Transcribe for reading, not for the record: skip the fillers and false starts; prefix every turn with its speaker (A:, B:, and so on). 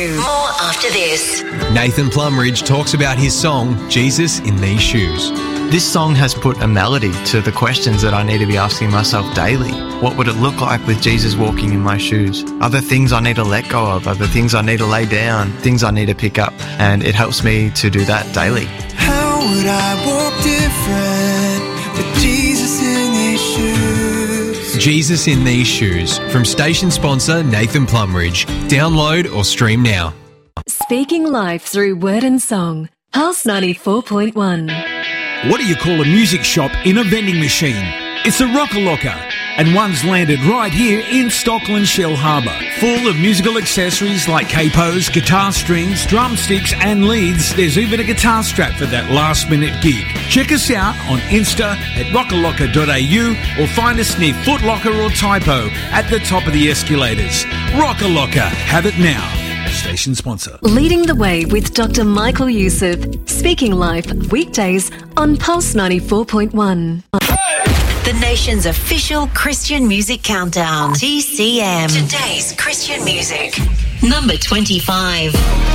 A: More after this.
B: Nathan Plumridge talks about his song, Jesus in These Shoes.
C: This song has put a melody to the questions that I need to be asking myself daily. What would it look like with Jesus walking in my shoes? Are there things I need to let go of? Are there things I need to lay down? Things I need to pick up? And it helps me to do that daily.
D: How would I walk different with Jesus in these shoes?
B: Jesus in These Shoes, from station sponsor Nathan Plumridge. Download or stream now.
E: Speaking life through word and song. Pulse 94.1.
F: What do you call a music shop in a vending machine? It's a Rock-A-Locker, and one's landed right here in Stockland Shell Harbour. Full of musical accessories like capos, guitar strings, drumsticks and leads. There's even a guitar strap for that last-minute gig. Check us out on Insta at rockalocker.au or find us near Foot Locker or Typo at the top of the escalators. Rock-A-Locker, have it now. Station sponsor.
E: Leading the way with Dr. Michael Youssef. Speaking Life, weekdays on Pulse 94.1.
A: The nation's official Christian music countdown. TCM. Today's Christian music. Number 25.